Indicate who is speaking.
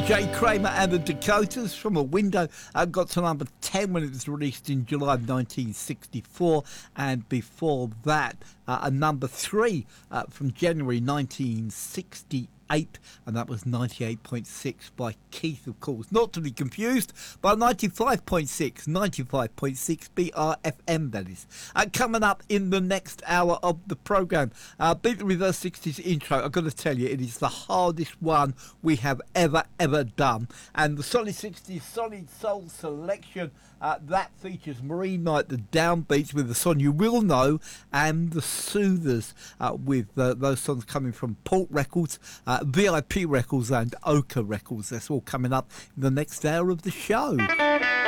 Speaker 1: Jay Kramer and the Dakotas from a window got to number 10 when it was released in July of 1964, and before that a number 3 from January 1968, and that was 98.6 by Keith, of course, not to be confused by 95.6 BRFM, that is. Coming up in the next hour of the programme, Beat the Reverse 60s intro. I've got to tell you, it is the hardest one we have ever done, and the Solid 60s Solid Soul selection that features Marine Knight, the Downbeats with the song You Will Know, and the Soothers with those songs coming from Port Records, VIP Records and Ochre Records. That's all coming up in the next hour of the show.